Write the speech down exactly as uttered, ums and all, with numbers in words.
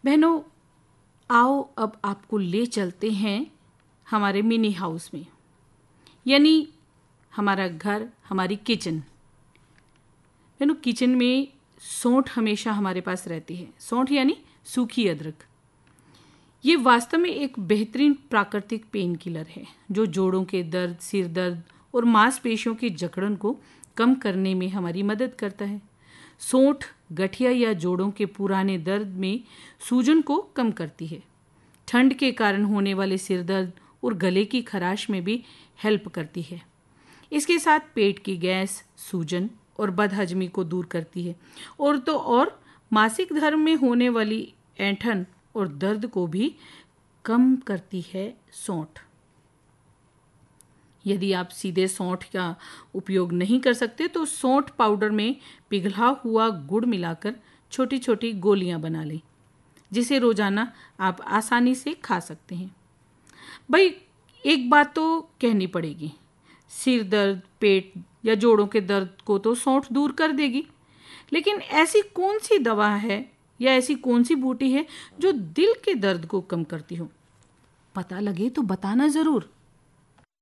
बहनों, आओ अब आपको ले चलते हैं हमारे मिनी हाउस में, यानी हमारा घर, हमारी किचन। बहनों, किचन में सौंठ हमेशा हमारे पास रहती है। सौंठ यानी सूखी अदरक। ये वास्तव में एक बेहतरीन प्राकृतिक पेन किलर है जो जोड़ों के दर्द, सिर दर्द और मांसपेशियों की जकड़न को कम करने में हमारी मदद करता है। सौंठ गठिया या जोड़ों के पुराने दर्द में सूजन को कम करती है। ठंड के कारण होने वाले सिर दर्द और गले की खराश में भी हेल्प करती है। इसके साथ पेट की गैस, सूजन और बदहजमी को दूर करती है। और तो और मासिक धर्म में होने वाली ऐंठन और दर्द को भी कम करती है सौंठ। यदि आप सीधे सौंठ का उपयोग नहीं कर सकते तो सौंठ पाउडर में पिघला हुआ गुड़ मिलाकर छोटी छोटी गोलियां बना लें, जिसे रोजाना आप आसानी से खा सकते हैं। भाई, एक बात तो कहनी पड़ेगी, सिर दर्द, पेट या जोड़ों के दर्द को तो सौंठ दूर कर देगी, लेकिन ऐसी कौन सी दवा है या ऐसी कौन सी बूटी है जो दिल के दर्द को कम करती हो? पता लगे तो बताना ज़रूर।